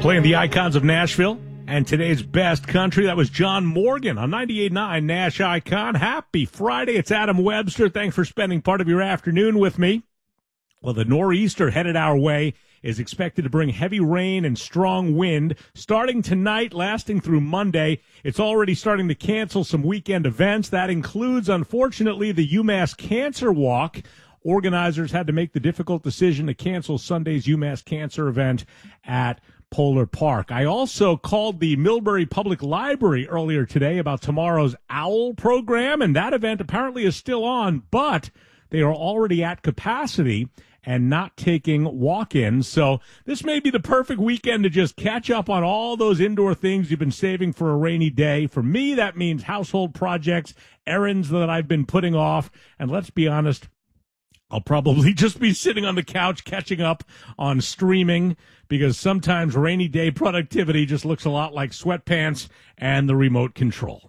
Playing the icons of Nashville and today's best country. That was John Morgan on 98.9 Nash Icon. Happy Friday. It's Adam Webster. Thanks for spending part of your afternoon with me. Well, the nor'easter headed our way is expected to bring heavy rain and strong wind starting tonight, lasting through Monday. It's already starting to cancel some weekend events. That includes, unfortunately, the UMass Cancer Walk. Organizers had to make the difficult decision to cancel Sunday's UMass Cancer event at Polar Park. I also called the Millbury Public Library earlier today about tomorrow's OWL program, and that event apparently is still on, but they are already at capacity and not taking walk-ins. So this may be the perfect weekend to just catch up on all those indoor things you've been saving for a rainy day. For me, that means household projects, errands that I've been putting off, and let's be honest, I'll probably just be sitting on the couch catching up on streaming because sometimes rainy day productivity just looks a lot like sweatpants and the remote control.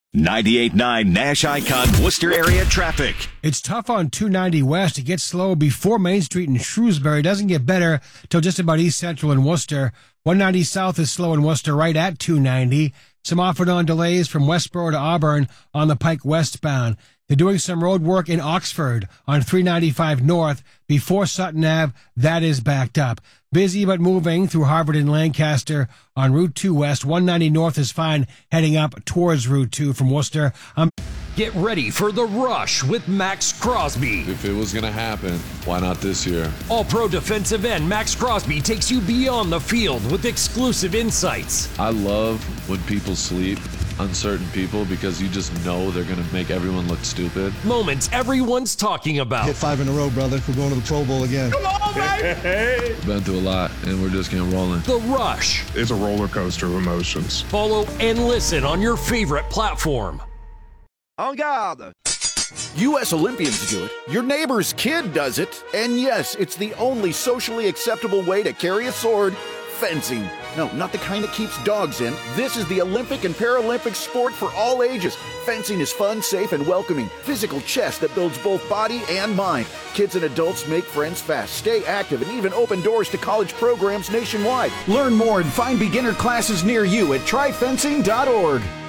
98.9 Nash Icon Worcester area traffic. It's tough on 290 West. It gets slow before Main Street in Shrewsbury. It doesn't get better till just about East Central in Worcester. 190 South is slow in Worcester right at 290. Some off and on delays from Westboro to Auburn on the Pike westbound. They're doing some road work in Oxford on 395 North before Sutton Ave. That is backed up. Busy but moving through Harvard and Lancaster on Route 2 West. 190 North is fine heading up towards Route 2 from Worcester. Get ready for The Rush with Max Crosby. If it was going to happen, why not this year? All-Pro defensive end Max Crosby takes you beyond the field with exclusive insights. I love when people sleep on certain people because you just know they're going to make everyone look stupid. Moments everyone's talking about. Hit 5 in a row, brother. We're going to the Pro Bowl again. Come on, baby! Been through a lot, and we're just getting rolling. The Rush. It's a roller coaster of emotions. Follow and listen on your favorite platform. En garde! U.S. Olympians do it, your neighbor's kid does it, and yes, it's the only socially acceptable way to carry a sword, fencing. No, not the kind that keeps dogs in. This is the Olympic and Paralympic sport for all ages. Fencing is fun, safe, and welcoming. Physical chess that builds both body and mind. Kids and adults make friends fast, stay active, and even open doors to college programs nationwide. Learn more and find beginner classes near you at tryfencing.org.